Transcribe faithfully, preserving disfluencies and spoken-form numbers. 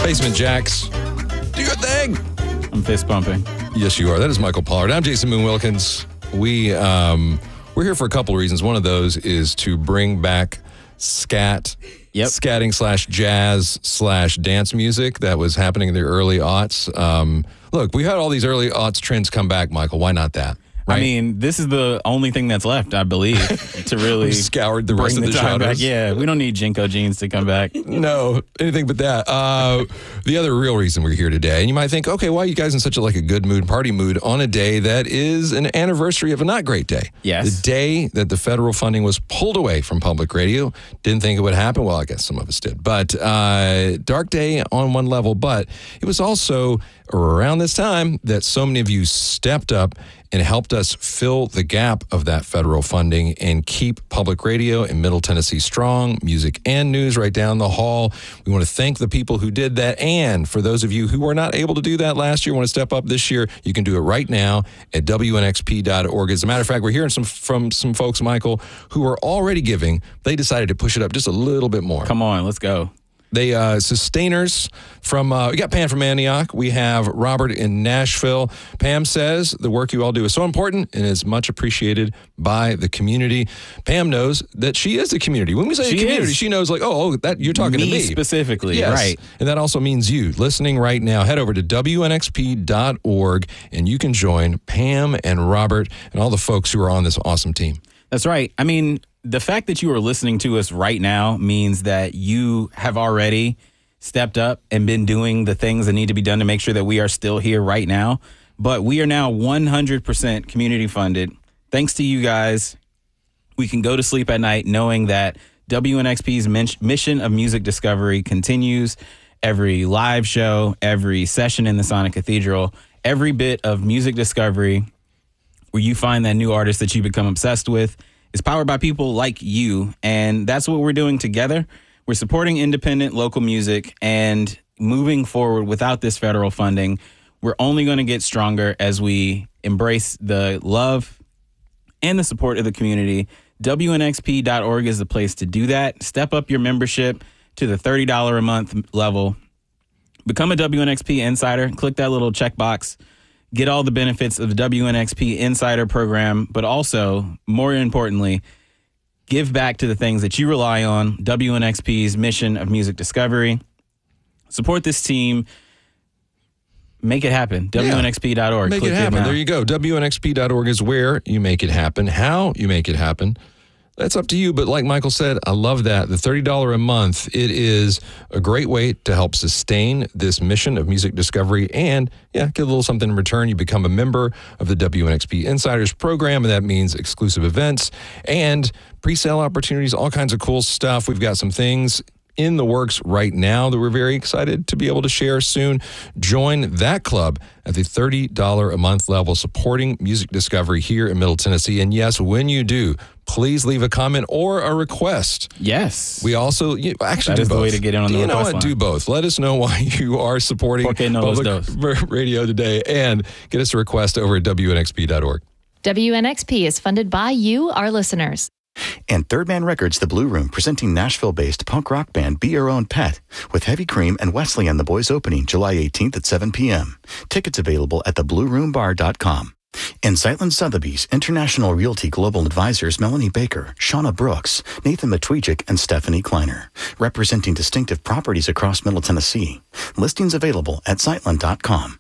Basement Jacks. Do your thing. I'm fist pumping. Yes, you are. That is Michael Pollard. I'm Jason Moon Wilkins. We, um, we're here for a couple of reasons. One of those is to bring back scat, yep. scatting slash jazz slash dance music that was happening in the early aughts. Um, look, we had all these early aughts trends come back, Michael. Why not that? Right? I mean, this is the only thing that's left, I believe, to really scoured the rest bring of the, the time genres. back. Yeah, we don't need Jinko jeans to come back. No, anything but that. Uh, the other real reason we're here today, and you might think, okay, why are you guys in such a like a good mood, party mood on a day that is an anniversary of a not great day? Yes. The day that the federal funding was pulled away from public radio. Didn't think it would happen. Well, I guess some of us did. But uh, dark day on one level. But it was also around this time that so many of you stepped up and helped us fill the gap of that federal funding and keep public radio in Middle Tennessee strong, music and news right down the hall. We want to thank the people who did that. And for those of you who were not able to do that last year, want to step up this year, you can do it right now at W N X P dot org. As a matter of fact, we're hearing some from some folks, Michael, who are already giving. They decided to push it up just a little bit more. Come on, let's go. They uh, sustainers from, uh, we got Pam from Antioch. We have Robert in Nashville. Pam says the work you all do is so important and is much appreciated by the community. Pam knows that she is the community. When we say She the community, is. she knows like, oh, oh, that you're talking me to me. specifically, Yes. right. And that also means you listening right now. Head over to W N X P dot org and you can join Pam and Robert and all the folks who are on this awesome team. That's right. I mean, the fact that you are listening to us right now means that you have already stepped up and been doing the things that need to be done to make sure that we are still here right now. But we are now one hundred percent community funded. Thanks to you guys, we can go to sleep at night knowing that W N X P's mission of music discovery continues. Every live show, every session in the Sonic Cathedral, every bit of music discovery where you find that new artist that you become obsessed with is powered by people like you. And that's what we're doing together. We're supporting independent local music and moving forward without this federal funding. We're only going to get stronger as we embrace the love and the support of the community. W N X P dot org is the place to do that. Step up your membership to the thirty dollars a month level. Become a W N X P Insider. Click that little checkbox. Get all the benefits of the W N X P Insider program, but also, more importantly, give back to the things that you rely on, W N X P's mission of music discovery. Support this team. Make it happen. W N X P dot org. Make Click it happen. now. There you go. W N X P dot org is where you make it happen. How you make it happen, that's up to you. But like Michael said, I love that. The thirty dollars a month, it is a great way to help sustain this mission of music discovery and, yeah, get a little something in return. You become a member of the W N X P Insiders program, and that means exclusive events and pre-sale opportunities, all kinds of cool stuff. We've got some things in the works right now that we're very excited to be able to share soon. Join that club at the thirty dollars a month level, supporting music discovery here in Middle Tennessee. And yes, when you do, please leave a comment or a request. Yes. We also you, actually That do is both. the way to get in on the you know request what? line. Do both. Let us know why you are supporting Porque no los public dos. radio today, and get us a request over at W N X P dot org. W N X P is funded by you, our listeners. And Third Man Records, The Blue Room, presenting Nashville-based punk rock band Be Your Own Pet, with Heavy Cream and Wesley and the Boys opening July eighteenth at seven p.m. Tickets available at the blue room bar dot com. And Sightland Sotheby's International Realty Global Advisors Melanie Baker, Shauna Brooks, Nathan Matwijcik, and Stephanie Kleiner, representing distinctive properties across Middle Tennessee. Listings available at sightland dot com.